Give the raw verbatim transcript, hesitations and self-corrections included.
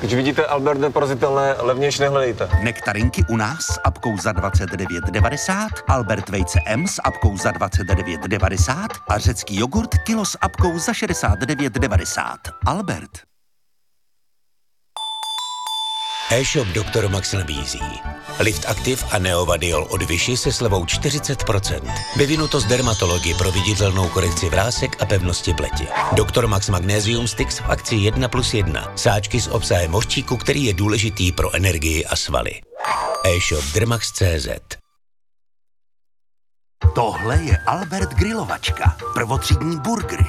Když vidíte Albert neporazitelné, levnější nehledejte. Nektarinky u nás s apkou za dvacet devět devadesát, Albert vejce M s apkou za dvacet devět devadesát a řecký jogurt kilo s apkou za šedesát devět devadesát. Albert. E-shop doktor Max nabízí Lift Active a Neovadiol od Vichy se slevou čtyřicet procent. Vyvinuto z dermatologie pro viditelnou korekci vrásek a pevnosti pleti. doktor Max Magnesium Sticks v akci jedna plus jedna. Sáčky s obsahem hořčíku, který je důležitý pro energii a svaly. E-shop dermax tečka cé zet. Tohle je Albert grilovačka. Prvotřídní burgery,